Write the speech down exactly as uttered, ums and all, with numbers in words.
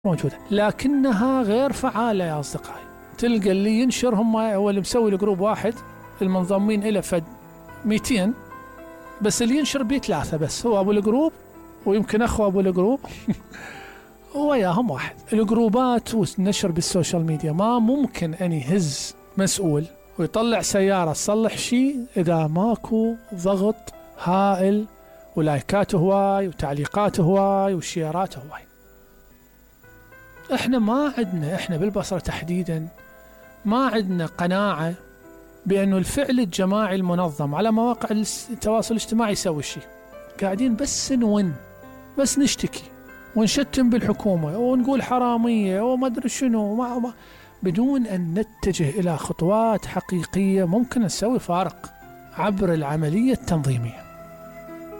موجودة، لكنها غير فعالة يا أصدقائي. تلقى اللي ينشر هم هو اللي مسوي الجروب واحد، المنضمين إلى فد مئتين، بس اللي ينشر بيه ثلاثة بس، هو أبو الجروب ويمكن أخوه أبو الجروب وياهم واحد. الجروبات والنشر بالسوشيال ميديا ما ممكن أن يهز مسؤول ويطلع سيارة تصلح شيء إذا ماكو ضغط هائل ولايكات هواي وتعليقات هواي وشيرات هواي. احنا ما عندنا، احنا بالبصرة تحديدا ما عندنا قناعة بأنه الفعل الجماعي المنظم على مواقع التواصل الاجتماعي يسوي شيء. قاعدين بس نون، بس نشتكي ونشتم بالحكومة ونقول حرامية وما أدري شنو، ما ما بدون أن نتجه إلى خطوات حقيقية ممكن نسوي فارق عبر العملية التنظيمية.